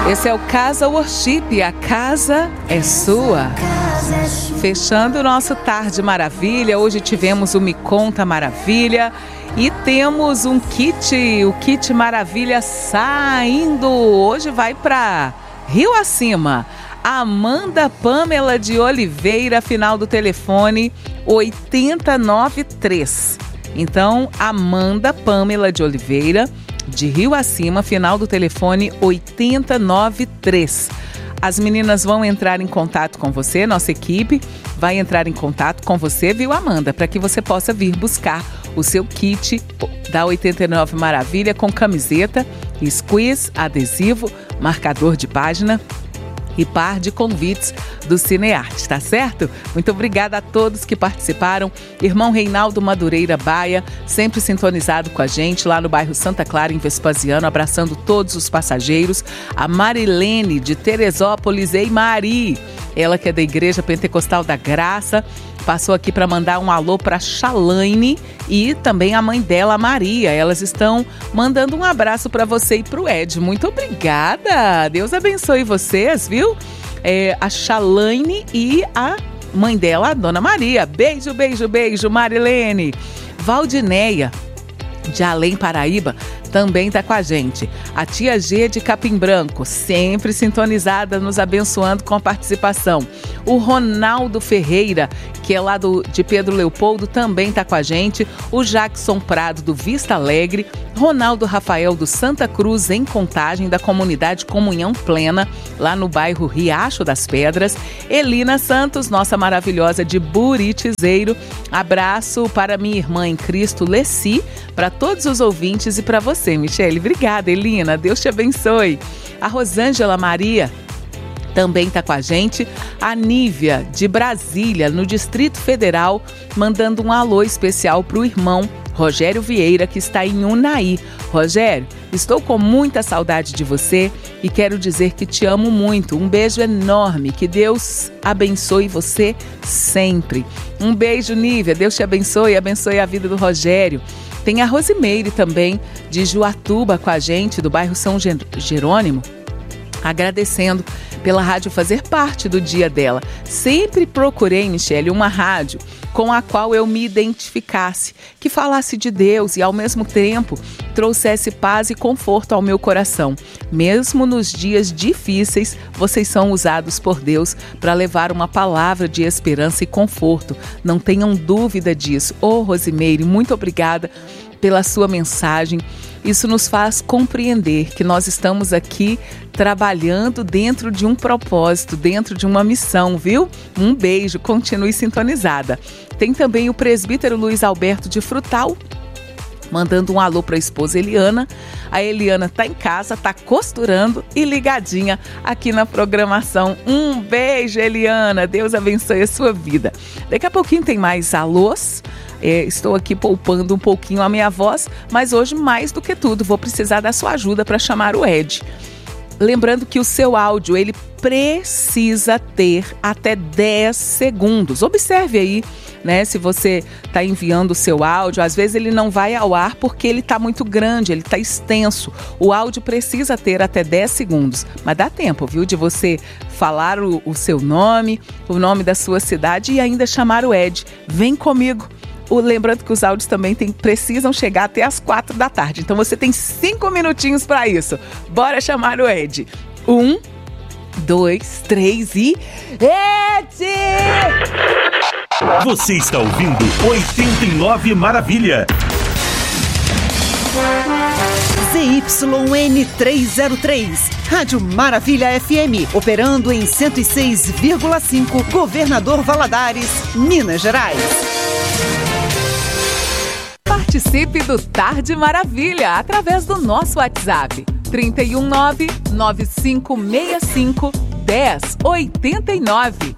Esse é o Casa Worship, a casa é sua. Fechando o nosso Tarde Maravilha, hoje tivemos o Me Conta Maravilha e temos um kit, o Kit Maravilha saindo. Hoje vai para Rio Acima. Amanda Pamela de Oliveira, final do telefone 893. Então, Amanda Pamela de Oliveira, de Rio Acima, final do telefone 893. As meninas vão entrar em contato com você, nossa equipe vai entrar em contato com você, viu, Amanda? Para que você possa vir buscar o seu kit da 89 Maravilha com camiseta, squeeze, adesivo, marcador de página e par de convites do Cinearte, tá certo? Muito obrigada a todos que participaram. Irmão Reinaldo Madureira Baia, sempre sintonizado com a gente lá no bairro Santa Clara, em Vespasiano, abraçando todos os passageiros. A Marilene de Teresópolis, ei Mari, ela que é da Igreja Pentecostal da Graça, passou aqui para mandar um alô para Chalaine e também a mãe dela, a Maria. Elas estão mandando um abraço para você e para o Ed. Muito obrigada. Deus abençoe vocês, viu? A Chalaine e a mãe dela, a Dona Maria. Beijo, beijo, beijo, Marilene. Valdineia, de Além Paraíba, também está com a gente. A tia G de Capim Branco, sempre sintonizada, nos abençoando com a participação. O Ronaldo Ferreira, que é lá de Pedro Leopoldo, também está com a gente. O Jackson Prado, do Vista Alegre. Ronaldo Rafael, do Santa Cruz, em Contagem, da comunidade Comunhão Plena, lá no bairro Riacho das Pedras. Elina Santos, nossa maravilhosa de Buritizeiro. Abraço para minha irmã em Cristo, Leci, para todos os ouvintes e para você, Michele. Obrigada, Elina. Deus te abençoe. A Rosângela Maria também está com a gente. A Nívia, de Brasília, no Distrito Federal, mandando um alô especial para o irmão Rogério Vieira, que está em Unai. Rogério, estou com muita saudade de você e quero dizer que te amo muito. Um beijo enorme, que Deus abençoe você sempre. Um beijo, Nívia, Deus te abençoe e abençoe a vida do Rogério. Tem a Rosimeire também, de Juatuba, com a gente, do bairro São Jerônimo, agradecendo pela rádio fazer parte do dia dela. Sempre procurei, Michele, uma rádio com a qual eu me identificasse, que falasse de Deus e, ao mesmo tempo, trouxesse paz e conforto ao meu coração. Mesmo nos dias difíceis, vocês são usados por Deus para levar uma palavra de esperança e conforto. Não tenham dúvida disso. Rosimeire, muito obrigada pela sua mensagem. Isso nos faz compreender que nós estamos aqui trabalhando dentro de um propósito, dentro de uma missão, viu? Um beijo, continue sintonizada. Tem também o presbítero Luiz Alberto de Frutal, mandando um alô para a esposa Eliana. A Eliana está em casa, está costurando e ligadinha aqui na programação. Um beijo, Eliana. Deus abençoe a sua vida. Daqui a pouquinho tem mais alôs. Estou aqui poupando um pouquinho a minha voz, mas hoje, mais do que tudo, vou precisar da sua ajuda para chamar o Ed. Lembrando que o seu áudio, ele precisa ter até 10 segundos. Observe aí, né? Se você está enviando o seu áudio, às vezes ele não vai ao ar porque ele está muito grande, ele está extenso. O áudio precisa ter até 10 segundos. Mas dá tempo, viu? De você falar o seu nome, o nome da sua cidade e ainda chamar o Ed. Vem comigo. Lembrando que os áudios também precisam chegar até as 4 da tarde. Então você tem 5 minutinhos para isso. Bora chamar o Ed. 1, 2, 3 e... Ed! Você está ouvindo 89 Maravilha. ZYN303, Rádio Maravilha FM, operando em 106,5, Governador Valadares, Minas Gerais. Participe do Tarde Maravilha através do nosso WhatsApp 319-9565-1089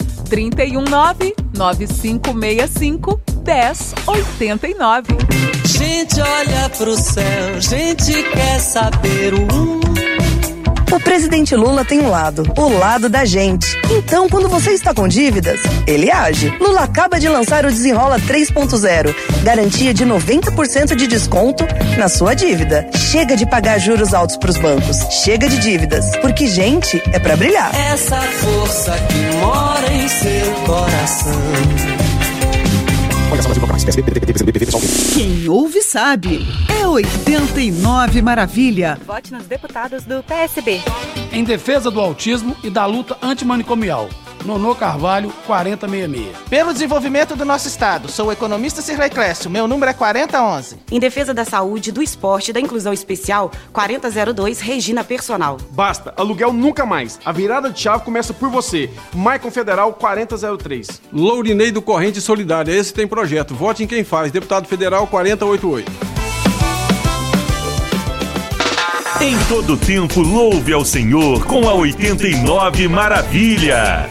319-9565-1089. Gente olha pro céu, gente quer saber o Presidente Lula tem um lado, o lado da gente. Então, quando você está com dívidas, ele age. Lula acaba de lançar o Desenrola 3.0. Garantia de 90% de desconto na sua dívida. Chega de pagar juros altos pros bancos. Chega de dívidas, porque gente é pra brilhar. Essa força que mora em seu coração. Quem ouve sabe. É 89 Maravilha. Vote nos deputados do PSB. Em defesa do autismo e da luta antimanicomial. Nonô Carvalho, 4066. Pelo desenvolvimento do nosso estado, sou o economista Cirlei Clécio, meu número é 4011. Em defesa da saúde, do esporte e da inclusão especial, 4002, Regina Personal. Basta, aluguel nunca mais. A virada de chave começa por você. Maicon Federal, 4003. Lourinei do Corrente Solidária, esse tem projeto. Vote em quem faz, deputado federal, 4088. Em todo tempo, louve ao Senhor com a 89 Maravilha.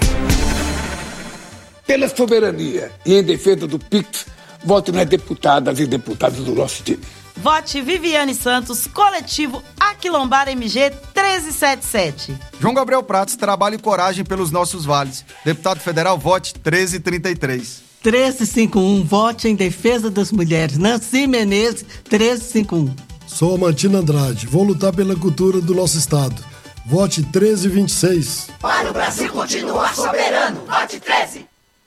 Pela soberania e em defesa do PIX, vote nas deputadas e deputados do nosso time. Vote Viviane Santos, coletivo Aquilombar MG 1377. João Gabriel Pratos, trabalho e coragem pelos nossos vales. Deputado federal, vote 1333. 1351, vote em defesa das mulheres. Nancy Menezes, 1351. Sou Amantina Andrade, vou lutar pela cultura do nosso estado. Vote 1326. Para o Brasil continuar soberano, vote 13.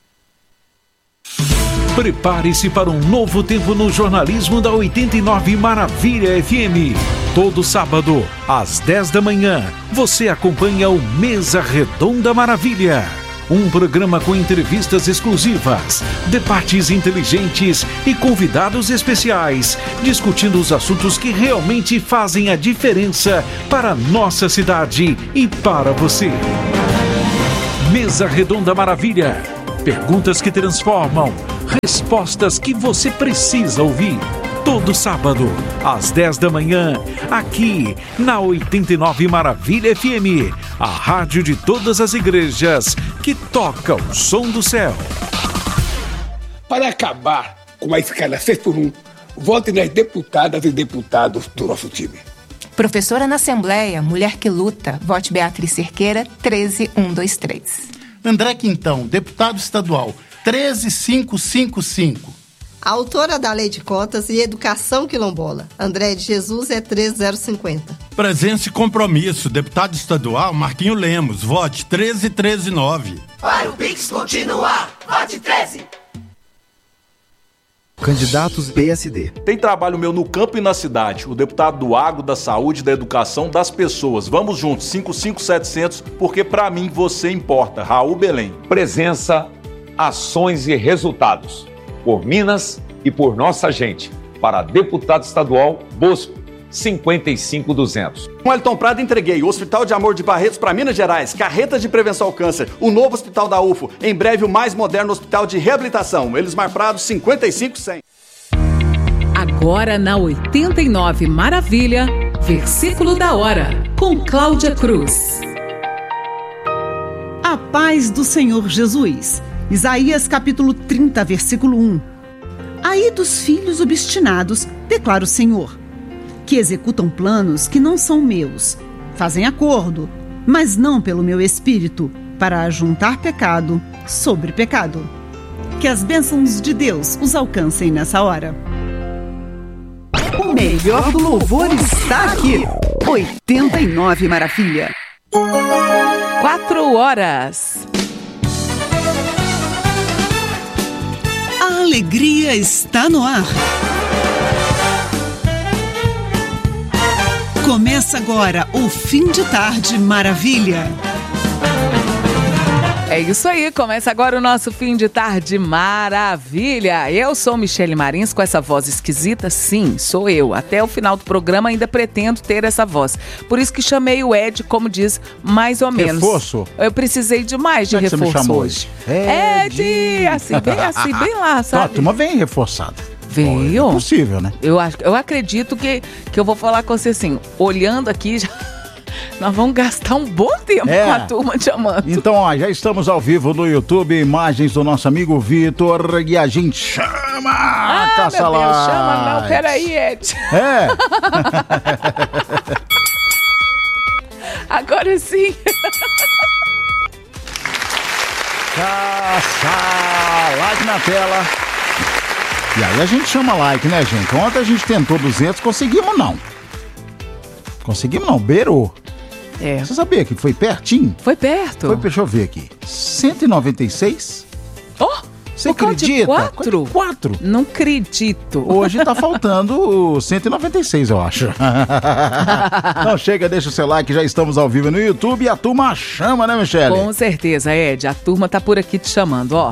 Prepare-se para um novo tempo no jornalismo da 89 Maravilha FM. Todo sábado, às 10 da manhã, você acompanha o Mesa Redonda Maravilha. Um programa com entrevistas exclusivas, debates inteligentes e convidados especiais, discutindo os assuntos que realmente fazem a diferença para a nossa cidade e para você. Mesa Redonda Maravilha. Perguntas que transformam, respostas que você precisa ouvir. Todo sábado, às 10 da manhã, aqui na 89 Maravilha FM, a rádio de todas as igrejas que toca o som do céu. Para acabar com a escala 6x1, vote nas deputadas e deputados do nosso time. Professora na Assembleia, mulher que luta, vote Beatriz Cerqueira, 13123. André Quintão, deputado estadual, 13555. Autora da Lei de Cotas e Educação Quilombola, André de Jesus, é 13050. Presença e compromisso, deputado estadual Marquinho Lemos, vote 13139. Para o PIX continuar, vote 13. Candidatos PSD. Tem trabalho meu no campo e na cidade. O deputado do agro, da saúde, da educação, das pessoas. Vamos juntos, 55700, porque pra mim você importa. Raul Belém. Presença, ações e resultados. Por Minas e por nossa gente. Para deputado estadual, Bosco, 55200. Com Elton Prado entreguei o Hospital de Amor de Barretos para Minas Gerais, carretas de prevenção ao câncer, o novo Hospital da UFO, em breve o mais moderno Hospital de Reabilitação, Elismar Prado 55100. Agora na 89 Maravilha, versículo da hora, com Cláudia Cruz. A paz do Senhor Jesus. Isaías capítulo 30, versículo 1. Ai dos filhos obstinados, declara o Senhor, que executam planos que não são meus, fazem acordo, mas não pelo meu espírito, para ajuntar pecado sobre pecado. Que as bênçãos de Deus os alcancem nessa hora. O melhor do louvor está aqui. 89 Maravilha. 4 horas. A alegria está no ar. Começa agora o Fim de Tarde Maravilha. É isso aí, começa agora o nosso Fim de Tarde Maravilha. Eu sou Michele Marins, com essa voz esquisita, sim, sou eu. Até o final do programa ainda pretendo ter essa voz. Por isso que chamei o Ed, como diz, mais ou menos. Reforço? Eu precisei de mais de reforço hoje. Ed, assim, bem lá, sabe? A turma vem reforçada. Veio? É possível, né? Eu acredito que eu vou falar com você assim, olhando aqui, nós vamos gastar um bom tempo com a turma te amando. Então, ó, já estamos ao vivo no YouTube, imagens do nosso amigo Vitor, e a gente chama a Caça meu Deus, chama não, peraí, Ed. Agora sim. Like na tela. E aí a gente chama like, né, gente? Ontem a gente tentou 200, conseguimos não. Beirou. É. Você sabia que foi pertinho? Foi perto. Deixa eu ver aqui. 196. Você acredita? 4? Não acredito. Hoje tá faltando 196, eu acho. Não chega, deixa o seu like, já estamos ao vivo no YouTube e a turma chama, né, Michele? Com certeza, Ed. A turma tá por aqui te chamando, ó.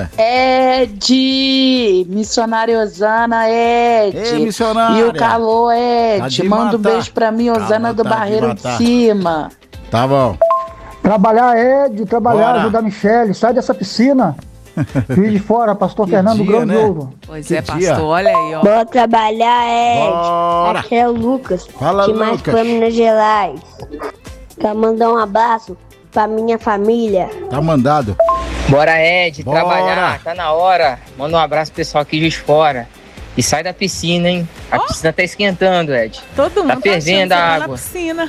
Ed, missionária Osana, Ed. Ei, missionária. E o calor, Ed. Tá Manda um beijo pra mim, Osana do Barreiro de Cima. Tá bom. Trabalhar, Ed, Bora. ajudar a Michele, sai dessa piscina. Juiz de Fora, pastor Fernando Grão de Ouro. Pois é, pastor, olha aí, ó. Bora trabalhar, Ed. Bora. Aqui é o Lucas, Fala, de mais Lucas. pra Minas Gerais. Quero mandar um abraço pra minha família. Tá mandado. Bora, Ed, Bora. trabalhar, tá na hora. Manda um abraço pro pessoal aqui de Juiz de Fora. E sai da piscina, hein? A piscina tá esquentando, Ed. Todo mundo tá fervendo a água. Na piscina.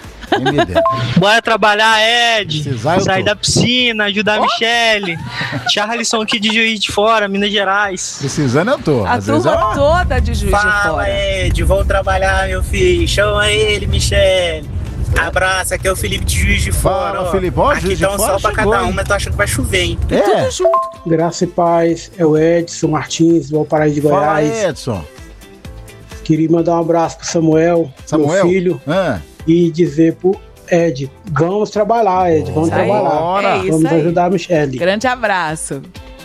Bora trabalhar, Ed. Precisar, Sair da piscina, ajudar a Michele. Charlison aqui de Juiz de Fora, Minas Gerais. Precisando eu tô. A turma toda de Juiz de Fora. Fala, Ed, vamos trabalhar, meu filho. Chama ele, Michele. Abraço, aqui é o Felipe de Juiz de Fora. Fala, Felipe. Ó, aqui Juiz de tá um Fora sol pra chegou, cada um, hein? mas tô achando que vai chover, hein? Tudo junto. Graça e paz, é o Edson Martins, do Paraíso de Fala, Goiás. Edson. Queria mandar um abraço pro Samuel, meu filho, e dizer pro Ed, vamos trabalhar, Ed, vamos trabalhar. É isso Vamos aí. ajudar a Michele. Grande abraço.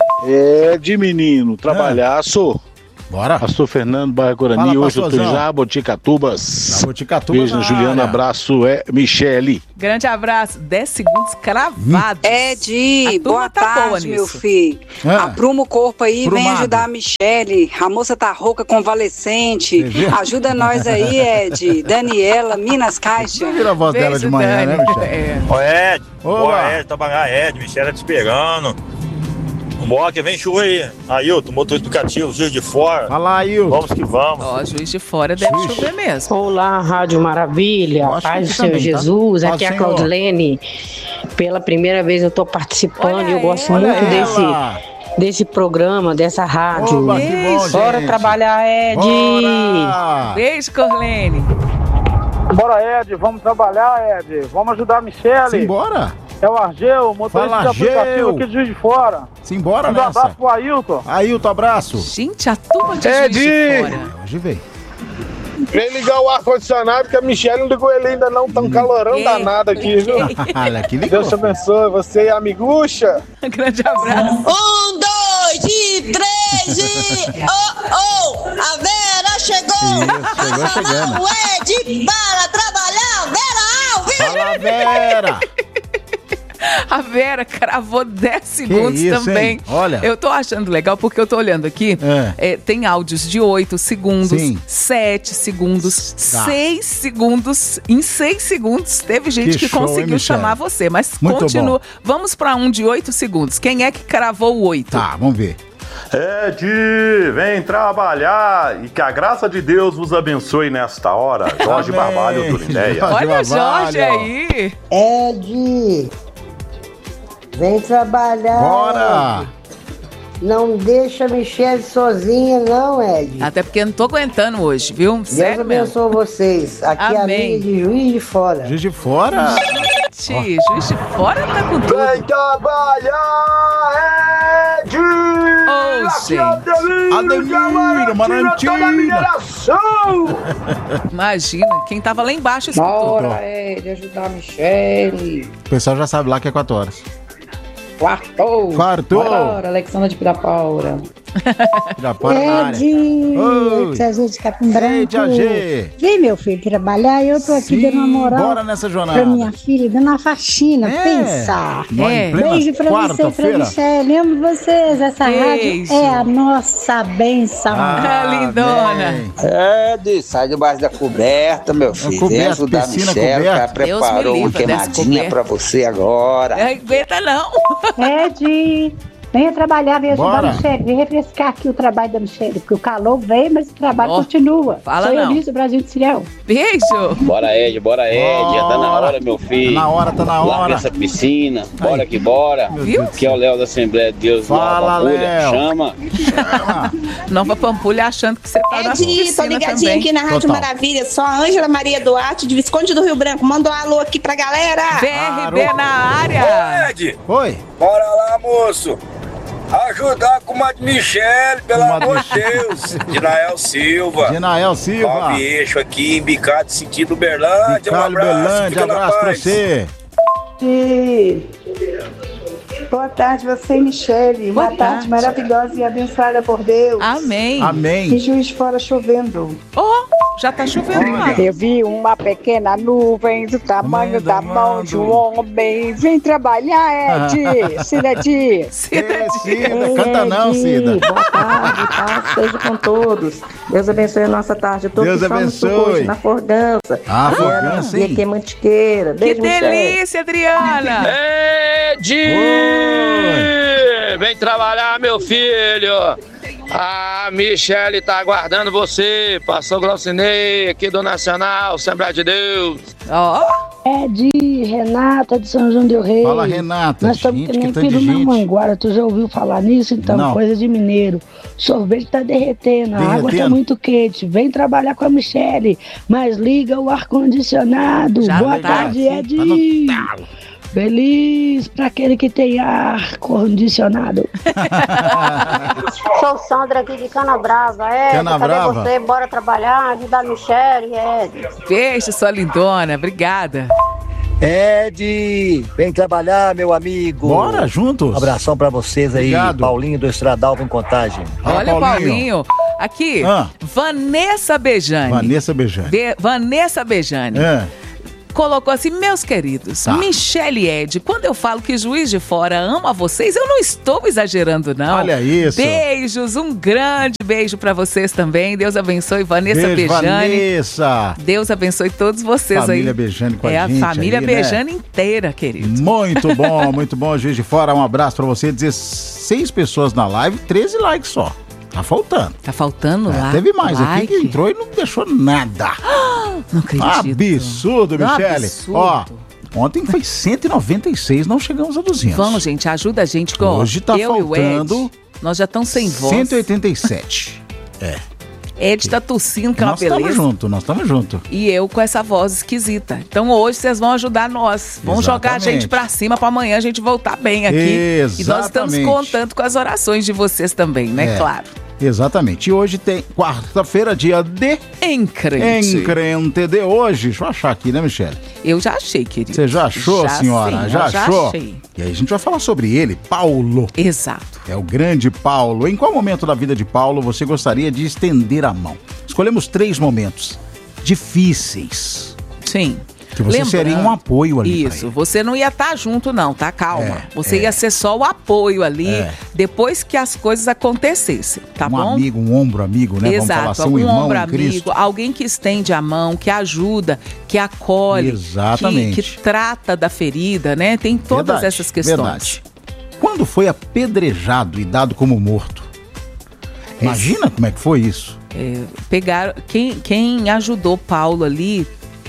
De menino, trabalhar, sou. Bora. Pastor Fernando Barra Guarani, Fala, hoje eu tô em pastorzão. Jaboticatubas. Jaboticatubas Beijo na na Juliana, área. abraço, Michele. Grande abraço. 10 segundos cravados. Ed, boa tá boa tarde, meu nisso. filho. Apruma o corpo aí, vem Aprumado. ajudar a Michele. A moça tá rouca, convalescente. Ajuda nós aí, Ed. Daniela, Minas Caixa. Vira a voz dela de manhã, né, Michele? Ô, Ed, Olá. boa, Ed, trabalhar, Ed, Michele te esperando. Bora que vem chuva aí. Ailton, motorista aplicativo, Juiz de Fora. Fala, Ailton. Vamos que vamos. Ó, Juiz de Fora deve chover mesmo. Olá, Rádio Maravilha, paz do Senhor Jesus, aqui é a Claudilene. Pela primeira vez eu tô participando e eu gosto muito desse programa, dessa rádio. Oba, que bom, Bora gente. trabalhar, Ed! Bora. Beijo, Corlene. Bora, Ed, vamos trabalhar, Ed. Vamos ajudar a Michele. Simbora. É o Argel, motorista Fala, de aplicativo Argel. aqui de Juiz de Fora. Simbora Manda um nessa. abraço pro Ailton. Ailton, abraço. Gente, a turma de Juiz de Fora. Hoje veio. Vem ligar o ar-condicionado, que a Michele não ligou ele ainda não, tá um calorão danado aqui, viu? Olha, que ligou. Deus te abençoe, você e a amigucha. Grande abraço. 1, 2 e 3 e... Oh, a Vera chegou! Chegou chegando. O Ed para trabalhar! Vera Alves! Fala, Vera. A Vera cravou 10 segundos isso, também. hein? Olha. Eu tô achando legal porque eu tô olhando aqui. Tem áudios de 8 segundos, Sim. 7 segundos, Tá. 6 segundos. Em 6 segundos teve gente que show, hein, conseguiu Michele? chamar você. Mas Muito continua. bom. Vamos pra um de 8 segundos. Quem é que cravou o 8? Tá, vamos ver. Ed, vem trabalhar e que a graça de Deus vos abençoe nesta hora. Jorge Amém. Barbalho do Lindeia. Olha o Jorge Barbalho. aí. Ed, vem trabalhar. Bora. Não deixa a Michele sozinha, não, Ed. Até porque eu não tô aguentando hoje, viu? Deus Sério mesmo. abençoe vocês. Aqui é a Amém. amiga de Juiz de Fora. Juiz de Fora. Gente, Juiz de Fora tá com tudo. Vem trabalhar, Ed! Ô, gente. Ademir, Marantina. Imagina, quem tava lá embaixo escutou. Bora, Ed, ajudar a Michele. O pessoal já sabe lá que é 4 horas. Quartou. Quartou. Bora, Alexandra de Pirapaura. Pirapora na área. Ed, Oi. Tia G de Capim Branco. Ei, Tia G. Vem, meu filho, trabalhar. Eu tô aqui Sim, dando uma moral bora nessa jornada. pra minha filha, dando uma faxina. Pensa. Nós em plena Beijo pra você, pra quarta-feira. Michele. Amo vocês. Essa Beijo. rádio é a nossa bênção. Lindona. Ed, sai debaixo da coberta, meu filho. Vem coberta, ajudar a piscina Michele, coberta. tá Deus me preparou uma livre dessa queimadinha coberta. pra você agora. Não aguenta não. Ed, Venha trabalhar, venha ajudar Bora. a Michele, venha refrescar aqui o trabalho da Michele, porque o calor veio, mas o trabalho continua. Fala Sou não. Eunice do Brasil de Ciel. Beijo! Bora, Ed, já tá na hora, meu filho. Tá na hora, tá na hora. Larga essa piscina, bora que bora. Viu? Que é o Léo da Assembleia de Deus. Fala, Nova Pampulha. Léo. Chama. Nova Pampulha achando que você tá na Ed, tô piscina ligadinha também. aqui na Rádio Total. Maravilha. Só a Ângela Maria Duarte, de Visconde do Rio Branco. Manda um alô aqui pra galera. VRB na área! Ô, Ed, Oi. bora lá, moço. Ajudar com uma de Michele, pelo amor de Deus. Dinael Silva. Dinael Silva. 9 eixo aqui, embicado, sentido Uberlândia. Carlos Berlândia, abraço pra você. Boa tarde, você e Michele. Uma tarde maravilhosa e abençoada por Deus. Amém. Amém. E Juiz de Fora chovendo. Já tá chovendo lá. Eu vi uma pequena nuvem do tamanho da mão de um homem. Vem trabalhar, Ed. Cida Dias. Cida, canta não, Cida. Boa tarde, paz esteja com todos. Deus abençoe a nossa tarde. Todos Deus que estamos abençoe. hoje na Forgança. Ah, Forgança, E hein? aqui é Mantiqueira. Que Beijo, Michele. delícia, Adriana! Ed! Vem trabalhar, meu filho. A Michele tá aguardando você. Passou Glaucinei aqui do Nacional, Assembleia de Deus. Ed, Renata de São João del Rei. Fala, Renata. Nós estamos Gente, também que tanto de filho na gente. Manguara. Tu já ouviu falar nisso? Então, Não. coisa de mineiro. O sorvete tá derretendo, a água tá Derretendo? muito quente. Vem trabalhar com a Michele, mas liga o ar-condicionado. Já Boa tá. tarde, Ed. Tá no talo. Feliz pra aquele que tem ar-condicionado. Sou Sandra aqui de Canabrava. Canabrava? Cadê você? Bora trabalhar, ajudar a Michele, Ed. Beijo, sua lindona. Obrigada. Ed, vem trabalhar, meu amigo. Bora, juntos. Um abração pra vocês aí, Obrigado. Paulinho do Estradal em Contagem. Olha, Paulinho. Aqui, Vanessa Bejane. Vanessa Bejane. Vanessa Bejane. Colocou assim, meus queridos, Michele e Ed, quando eu falo que Juiz de Fora ama vocês, eu não estou exagerando, não. Olha isso. Beijos, um grande beijo pra vocês também. Deus abençoe Vanessa Beijo, Bejane. Vanessa. Deus abençoe todos vocês aí. Família Bejane com a gente a família aí, Bejane né? inteira, querido. Muito bom, Juiz de Fora. Um abraço pra você. 16 pessoas na live, 13 likes só. Tá faltando. Tá faltando lá. Teve mais like. aqui que entrou e não deixou nada. Não acredito. Absurdo, Michele. Absurdo. Ó, ontem foi 196, não chegamos a 200. Vamos, gente, ajuda a gente. Que, ó, Hoje tá eu faltando e o Ed, nós já estamos sem voz. 187. Ed tá tossindo, que é uma beleza. Nós estamos juntos. E eu com essa voz esquisita. Então hoje vocês vão ajudar nós. Vão jogar a gente pra cima pra amanhã a gente voltar bem aqui. Exatamente. E nós estamos contando com as orações de vocês também, né? Claro. Exatamente. E hoje tem quarta-feira, dia de... Encrente. Encrente de hoje. Deixa eu achar aqui, né, Michele? Eu já achei, querido. Você já achou, senhora? Sim, já achou? achei. E aí a gente vai falar sobre ele, Paulo. Exato. É o grande Paulo. Em qual momento da vida de Paulo você gostaria de estender a mão? Escolhemos 3 momentos difíceis. Sim. Que você seria um apoio ali. Isso, você não ia estar junto não, tá? Calma. Você ia ser só o apoio ali, depois que as coisas acontecessem, tá bom? Um amigo, um ombro amigo, né? Exato, Vamos falar assim, um irmão ombro em Cristo. amigo, alguém que estende a mão, que ajuda, que acolhe, Exatamente. que trata da ferida, né? Tem todas Verdade, essas questões. verdade. Quando foi apedrejado e dado como morto? Imagina como é que foi isso. Pegaram, quem ajudou Paulo ali,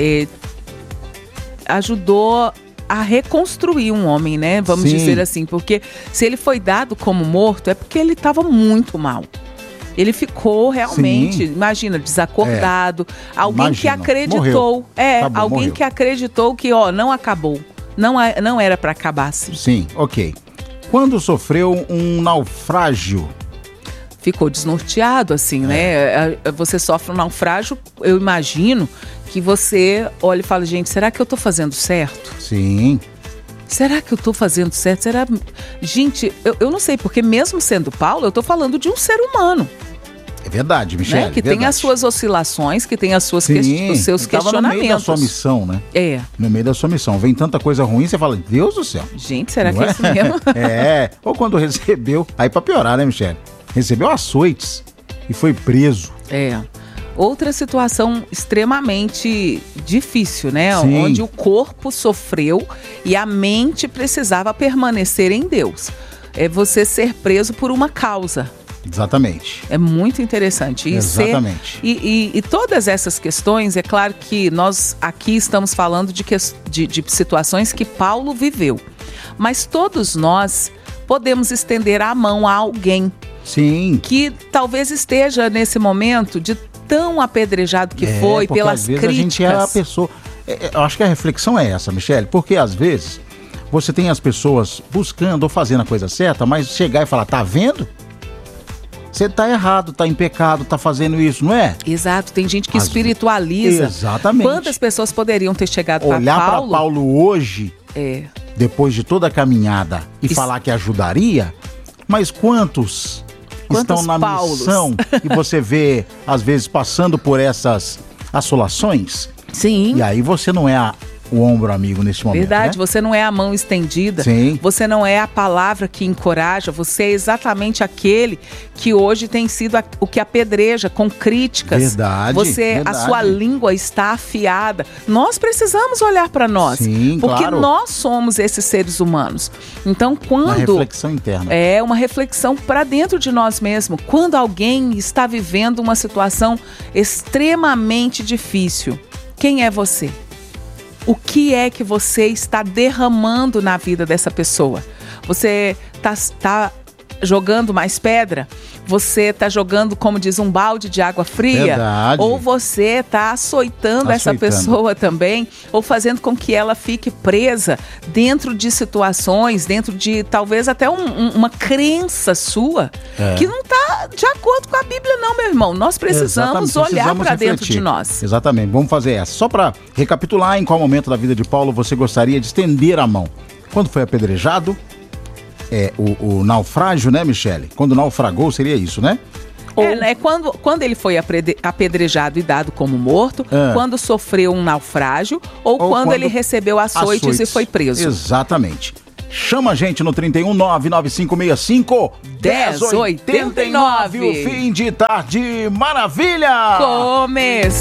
ajudou a reconstruir um homem, né? Vamos Sim. dizer assim, porque se ele foi dado como morto é porque ele estava muito mal. Ele ficou realmente, Sim. imagina, desacordado. Alguém que Imagina, acreditou. morreu. Acabou, alguém morreu. que acreditou que, não acabou. Não era para acabar assim. Sim, ok. Quando sofreu um naufrágio? Ficou desnorteado, assim, né? Você sofre um naufrágio, eu imagino que você olha e fala, gente, será que eu tô fazendo certo? Sim. Será que eu tô fazendo certo? Será... Gente, eu não sei, porque mesmo sendo Paulo, eu tô falando de um ser humano. É verdade, Michele. Né? Que tem as suas oscilações, que tem as suas os seus questionamentos. No meio da sua missão, né? No meio da sua missão. Vem tanta coisa ruim, você fala, Deus do céu. Gente, será Não que é isso mesmo? Ou quando recebeu, aí pra piorar, né, Michele? Recebeu açoites e foi preso. Outra situação extremamente difícil, né? Sim. Onde o corpo sofreu e a mente precisava permanecer em Deus. é você ser preso por uma causa. Exatamente. É muito interessante. Exatamente. E todas essas questões, é claro que nós aqui estamos falando de situações que Paulo viveu. Mas todos nós podemos estender a mão a alguém. Sim. Que talvez esteja nesse momento de tão apedrejado que foi pelas às vezes críticas. A gente é a pessoa. Eu acho que a reflexão é essa, Michele, porque às vezes você tem as pessoas buscando ou fazendo a coisa certa, mas chegar e falar, tá vendo? Você tá errado, tá em pecado, tá fazendo isso, não é? Exato, tem gente que espiritualiza. Exatamente. Quantas pessoas poderiam ter chegado para Paulo? Olhar para Paulo hoje, depois de toda a caminhada, e falar que ajudaria, mas quantos estão na missão e você vê, às vezes, passando por essas assolações? Sim. E aí você não é o ombro amigo nesse momento. Verdade, né? Você não é a mão estendida. Sim. Você não é a palavra que encoraja. Você é exatamente aquele que hoje tem sido o que apedreja com críticas. Verdade. A sua língua está afiada. Nós precisamos olhar para nós. Sim, porque claro. nós somos esses seres humanos. Então, quando... Uma reflexão interna. É uma reflexão para dentro de nós mesmos. Quando alguém está vivendo uma situação extremamente difícil, quem é você? O que é que você está derramando na vida dessa pessoa? Você está jogando mais pedra? Você está jogando, como diz, um balde de água fria? Verdade. Ou você está açoitando essa pessoa também? Ou fazendo com que ela fique presa dentro de situações, dentro de talvez até uma crença sua que não está de acordo com a Bíblia, não, meu irmão. Nós precisamos olhar para dentro de nós. Exatamente, vamos fazer essa. Só para recapitular, em qual momento da vida de Paulo você gostaria de estender a mão? Quando foi apedrejado? O naufrágio, né, Michele? Quando naufragou, seria isso, né? Quando ele foi apedrejado e dado como morto, quando sofreu um naufrágio, ou quando ele recebeu açoites e foi preso. Exatamente. Chama a gente no 319-9565-1089. O fim de tarde maravilha! Começou!